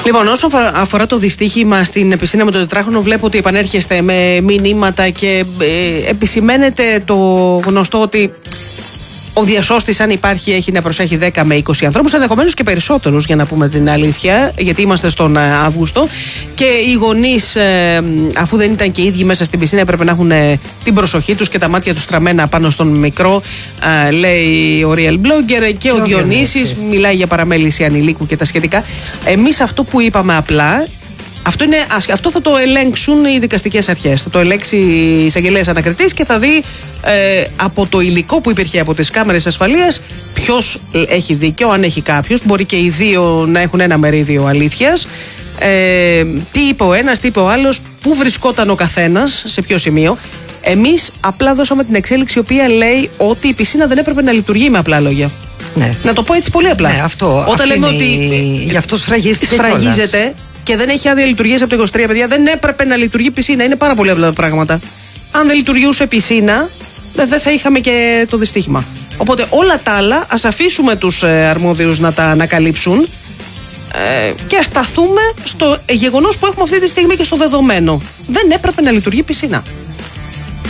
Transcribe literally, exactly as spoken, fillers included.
Λοιπόν, όσον αφορά το δυστύχημα στην πισίνα με το τετράχρονο, βλέπω ότι επανέρχεστε με μηνύματα και ε, επισημαίνεται το γνωστό ότι ο διασώστης, αν υπάρχει, έχει να προσέχει δέκα με είκοσι ανθρώπους, ενδεχομένως και περισσότερους, για να πούμε την αλήθεια, γιατί είμαστε στον Αύγουστο. Και οι γονείς, ε, αφού δεν ήταν και οι ίδιοι μέσα στην πισίνα, έπρεπε να έχουν ε, την προσοχή τους και τα μάτια τους στραμμένα πάνω στον μικρό, ε, λέει ο Real Blogger. Και, και ο, ο Διονύσης μιλάει για παραμέληση ανηλίκου και τα σχετικά. Εμείς αυτό που είπαμε απλά. Αυτό, είναι, αυτό θα το ελέγξουν οι δικαστικές αρχές. Θα το ελέγξει η εισαγγελέας ανακριτής και θα δει ε, από το υλικό που υπήρχε από τις κάμερες ασφαλείας ποιος έχει δίκιο, αν έχει κάποιος. Μπορεί και οι δύο να έχουν ένα μερίδιο αλήθειας. Ε, τι είπε ο ένας, τι είπε ο άλλος, πού βρισκόταν ο καθένας, σε ποιο σημείο. Εμείς απλά δώσαμε την εξέλιξη η οποία λέει ότι η πισίνα δεν έπρεπε να λειτουργεί, με απλά λόγια. Ναι. Να το πω έτσι πολύ απλά. Ναι, αυτό, όταν λέμε ότι γι' αυτό σφραγίστηκε, σφραγίζεται και δεν έχει άδεια λειτουργίας από το είκοσι τρία, παιδιά, δεν έπρεπε να λειτουργεί πισίνα. Είναι πάρα πολύ απλά τα πράγματα. Αν δεν λειτουργούσε πισίνα, δεν θα είχαμε και το δυστύχημα. Οπότε όλα τα άλλα ας αφήσουμε τους ε, αρμόδιους να τα ανακαλύψουν ε, και ας σταθούμε στο γεγονός που έχουμε αυτή τη στιγμή και στο δεδομένο. Δεν έπρεπε να λειτουργεί πισίνα.